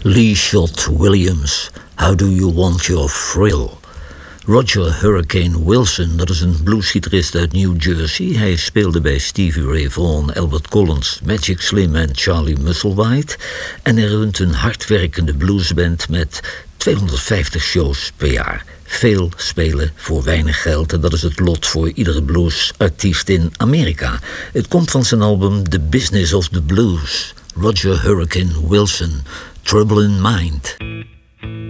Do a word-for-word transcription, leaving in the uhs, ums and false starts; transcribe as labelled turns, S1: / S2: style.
S1: Lee Shot Williams, How Do You Want Your Thrill? Roger Hurricane Wilson, dat is een bluesgitarist uit New Jersey. Hij speelde bij Stevie Ray Vaughan, Albert Collins, Magic Slim en Charlie Musselwhite. En hij runt een hardwerkende bluesband met tweehonderdvijftig shows per jaar. Veel spelen voor weinig geld en dat is het lot voor iedere bluesartiest in Amerika. Het komt van zijn album The Business of the Blues. Roger Hurricane Wilson, Trouble in Mind.